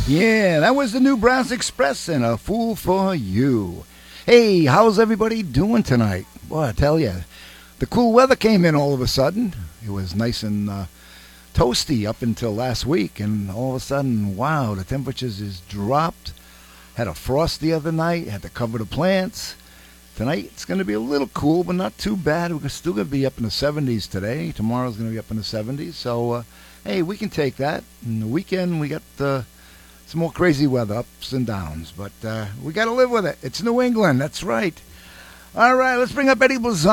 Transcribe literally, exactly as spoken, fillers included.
Yeah, that was the New Brass Express and A Fool for You. Hey, how's everybody doing tonight? Boy, I tell you, the cool weather came in all of a sudden. It was nice and uh, toasty up until last week, and all of a sudden, wow, the temperatures has dropped. Had a frost the other night, had to cover the plants. Tonight, it's going to be a little cool, but not too bad. We're still going to be up in the seventies today. Tomorrow's going to be up in the seventies. So, uh, hey, we can take that. And the weekend, we got uh, some more crazy weather, ups and downs. But uh, we got to live with it. It's New England. That's right. All right, let's bring up Eddie Blazon.